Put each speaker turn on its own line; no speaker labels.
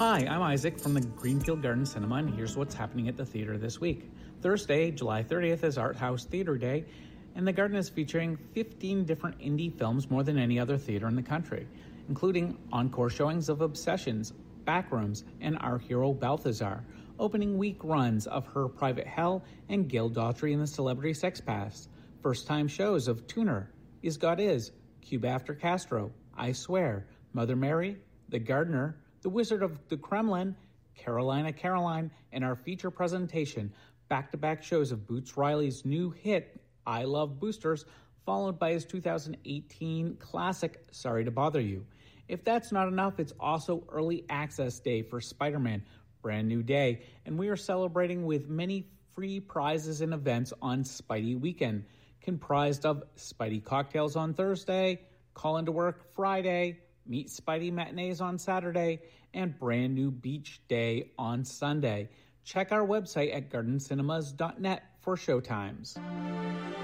Hi, I'm Isaac from the Greenfield Garden Cinema, and here's what's happening at the theater this week. Thursday, July 30th is Art House Theater Day, and the Garden is featuring 15 different indie films, more than any other theater in the country, including encore showings of Obsessions, Backrooms, and Our Hero Balthazar, opening week runs of Her Private Hell and Gail Daughtry and the Celebrity Sex Past, first-time shows of Tuner, Is God Is, Cuba After Castro, I Swear, Mother Mary, The Gardener, The Wizard of the Kremlin, Carolina Caroline, and our feature presentation, back-to-back shows of Boots Riley's new hit, I Love Boosters, followed by his 2018 classic, Sorry to Bother You. If that's not enough, it's also Early Access Day for Spider-Man, Brand New Day, and we are celebrating with many free prizes and events on Spidey Weekend, comprised of Spidey Cocktails on Thursday, Call Into Work Friday, Meet Spidey Matinees on Saturday, and Brand New Beach Day on Sunday. Check our website at gardencinemas.net for showtimes.